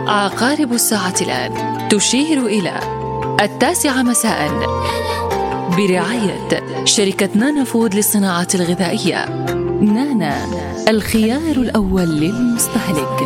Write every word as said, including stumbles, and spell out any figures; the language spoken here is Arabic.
عقارب الساعة الآن تشير إلى التاسعة مساء برعاية شركة نانا فود للصناعات الغذائية. نانا، الخيار الأول للمستهلك.